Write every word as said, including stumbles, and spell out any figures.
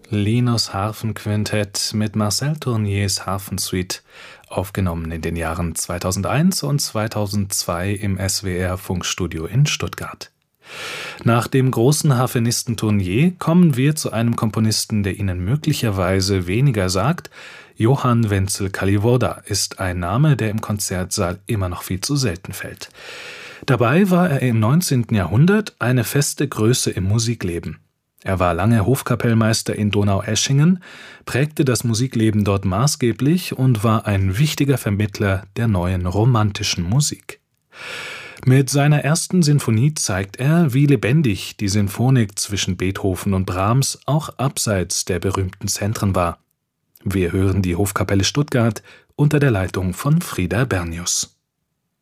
Linus Harfenquintett mit Marcel Tourniers Harfensuite, aufgenommen in den Jahren zweitausendeins und zweitausendzwei im S W R-Funkstudio in Stuttgart. Nach dem großen Harfenisten Tournier kommen wir zu einem Komponisten, der Ihnen möglicherweise weniger sagt. Johann Wenzel Kalivoda ist ein Name, der im Konzertsaal immer noch viel zu selten fällt. Dabei war er im neunzehnten Jahrhundert eine feste Größe im Musikleben. Er war lange Hofkapellmeister in Donaueschingen, prägte das Musikleben dort maßgeblich und war ein wichtiger Vermittler der neuen romantischen Musik. Mit seiner ersten Sinfonie zeigt er, wie lebendig die Sinfonik zwischen Beethoven und Brahms auch abseits der berühmten Zentren war. Wir hören die Hofkapelle Stuttgart unter der Leitung von Frieder Bernius.